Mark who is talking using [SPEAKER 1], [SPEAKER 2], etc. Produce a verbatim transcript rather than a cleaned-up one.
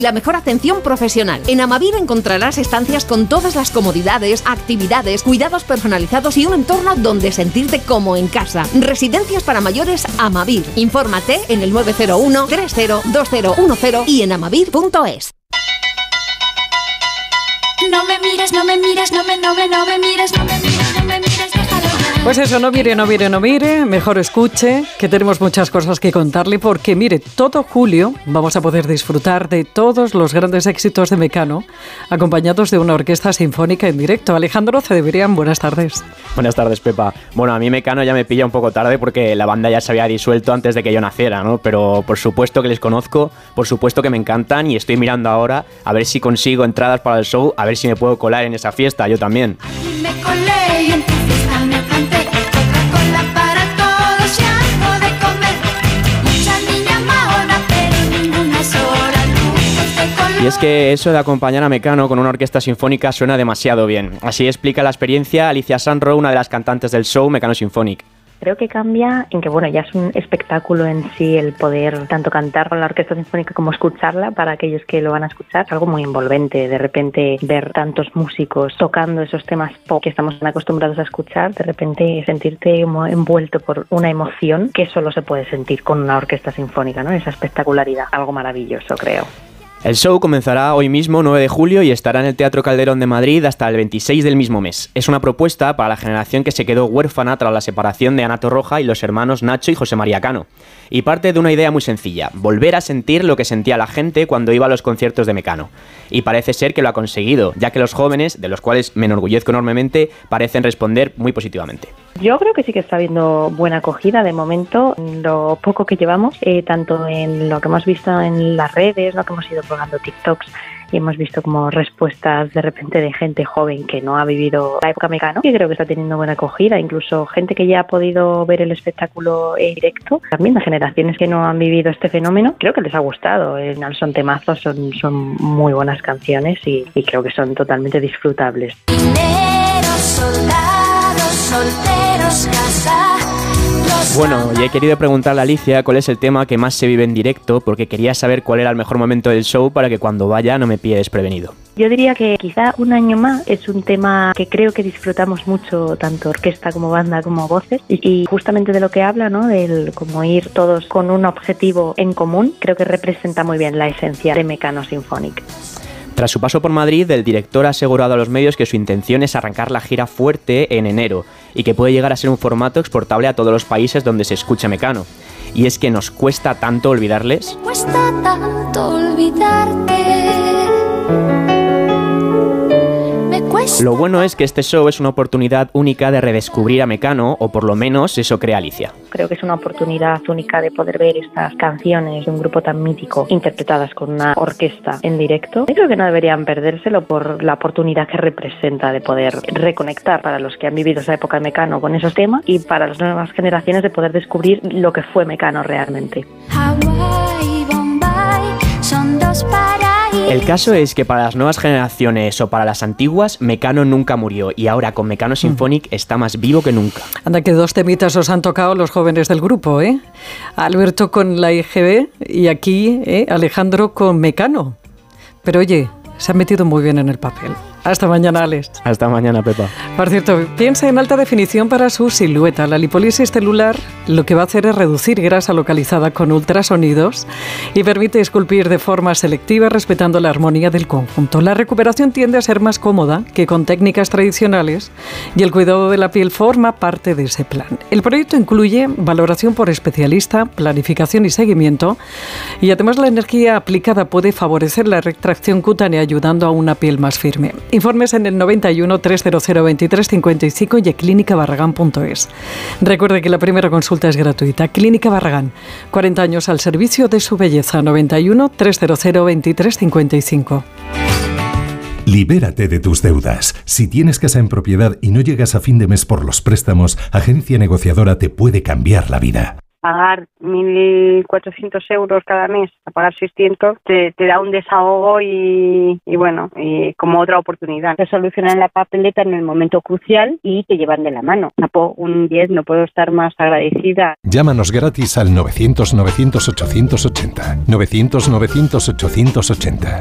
[SPEAKER 1] La mejor atención profesional. En Amavir encontrarás estancias con todas las comodidades, actividades, cuidados personalizados y un entorno donde sentirte como en casa. Residencias para mayores Amavir. Infórmate en el nueve cero uno, tres cero, dos cero uno cero y en amavir punto es.
[SPEAKER 2] No me mires, no me mires, no me, no me, no me mires, no me mires, no me mires, déjalo ya.
[SPEAKER 3] Pues eso, no mire, no mire, no mire, mejor escuche, que tenemos muchas cosas que contarle, porque mire, todo julio vamos a poder disfrutar de todos los grandes éxitos de Mecano, acompañados de una orquesta sinfónica en directo. Alejandro Cedebrián, buenas tardes.
[SPEAKER 4] Buenas tardes, Pepa. Bueno, a mí Mecano ya me pilla un poco tarde porque la banda ya se había disuelto antes de que yo naciera, ¿no? Pero por supuesto que les conozco, por supuesto que me encantan y estoy mirando ahora a ver si consigo entradas para el show, a ver si me puedo colar en esa fiesta, yo también.
[SPEAKER 2] Me colé y en tu fiesta me planté, Coca-Cola para todos y algo de comer. Mucha niña mahona, pero ninguna sola luz de color.
[SPEAKER 4] Y es que eso de acompañar a Mecano con una orquesta sinfónica suena demasiado bien. Así explica la experiencia Alicia Sanro, una de las cantantes del show Mecano Symphonic.
[SPEAKER 5] Creo que cambia en que, bueno, ya es un espectáculo en sí el poder tanto cantar con la orquesta sinfónica como escucharla para aquellos que lo van a escuchar. Algo muy envolvente, de repente ver tantos músicos tocando esos temas pop que estamos acostumbrados a escuchar, de repente sentirte como envuelto por una emoción que solo se puede sentir con una orquesta sinfónica, ¿no? Esa espectacularidad, algo maravilloso, creo.
[SPEAKER 4] El show comenzará hoy mismo, nueve de julio, y estará en el Teatro Calderón de Madrid hasta el veintiséis del mismo mes. Es una propuesta para la generación que se quedó huérfana tras la separación de Ana Torroja y los hermanos Nacho y José María Cano. Y parte de una idea muy sencilla: volver a sentir lo que sentía la gente cuando iba a los conciertos de Mecano. Y parece ser que lo ha conseguido, ya que los jóvenes, de los cuales me enorgullezco enormemente, parecen responder muy positivamente.
[SPEAKER 5] Yo creo que sí que está habiendo buena acogida de momento, lo poco que llevamos, eh, tanto en lo que hemos visto en las redes, lo que hemos ido colgando TikToks, y hemos visto como respuestas de repente de gente joven que no ha vivido la época Mecano, y creo que está teniendo buena acogida, incluso gente que ya ha podido ver el espectáculo en directo, también de generaciones que no han vivido este fenómeno, creo que les ha gustado. Son temazos, son, son muy buenas canciones y, y creo que son totalmente disfrutables.
[SPEAKER 2] Dinero, soldados, solteros, casa.
[SPEAKER 4] Bueno, y he querido preguntarle a Alicia cuál es el tema que más se vive en directo, porque quería saber cuál era el mejor momento del show para que cuando vaya no me pille desprevenido.
[SPEAKER 5] Yo diría que quizá Un año más es un tema que creo que disfrutamos mucho, tanto orquesta como banda como voces, y, y justamente de lo que habla, ¿no? Del como ir todos con un objetivo en común, creo que representa muy bien la esencia de Mecano Symphonic.
[SPEAKER 4] Tras su paso por Madrid, el director ha asegurado a los medios que su intención es arrancar la gira fuerte en enero y que puede llegar a ser un formato exportable a todos los países donde se escuche Mecano. Y es que nos cuesta tanto olvidarles.
[SPEAKER 2] Cuesta tanto olvidarte. Me cuesta.
[SPEAKER 4] Lo bueno es que este show es una oportunidad única de redescubrir a Mecano, o por lo menos eso cree Alicia.
[SPEAKER 5] Creo que es una oportunidad única de poder ver estas canciones de un grupo tan mítico interpretadas con una orquesta en directo. Yo creo que no deberían perdérselo por la oportunidad que representa de poder reconectar para los que han vivido esa época de Mecano con esos temas, y para las nuevas generaciones de poder descubrir lo que fue Mecano realmente.
[SPEAKER 2] Hawái y Bombay son dos paraísos.
[SPEAKER 4] El caso es que para las nuevas generaciones o para las antiguas, Mecano nunca murió, y ahora con Mecano Symphonic está más vivo que nunca.
[SPEAKER 3] Anda, que dos temitas os han tocado los jóvenes del grupo, ¿eh? Alberto con la I G B y aquí ¿eh? Alejandro con Mecano. Pero oye, se han metido muy bien en el papel. Hasta mañana, Alex.
[SPEAKER 4] Hasta mañana, Pepa.
[SPEAKER 3] Por cierto, piensa en alta definición para su silueta. La lipólisis celular lo que va a hacer es reducir grasa localizada con ultrasonidos y permite esculpir de forma selectiva respetando la armonía del conjunto. La recuperación tiende a ser más cómoda que con técnicas tradicionales y el cuidado de la piel forma parte de ese plan. El proyecto incluye valoración por especialista, planificación y seguimiento, y además la energía aplicada puede favorecer la retracción cutánea ayudando a una piel más firme. Informes en el noventa y uno, trescientos veintitrés, cincuenta y cinco y en clínica barragán punto es. Recuerde que la primera consulta es gratuita. Clínica Barragán, cuarenta años al servicio de su belleza. noventa y uno, trescientos veintitrés, cincuenta y cinco.
[SPEAKER 6] Libérate de tus deudas. Si tienes casa en propiedad y no llegas a fin de mes por los préstamos, Agencia Negociadora te puede cambiar la vida.
[SPEAKER 7] pagar mil cuatrocientos euros cada mes a pagar seiscientos te, te da un desahogo y, y bueno, y como otra oportunidad. Te solucionan la papeleta en el momento crucial y te llevan de la mano. Un diez, no puedo estar más agradecida.
[SPEAKER 6] Llámanos gratis al novecientos, novecientos, ochocientos ochenta. novecientos, novecientos, ochocientos ochenta.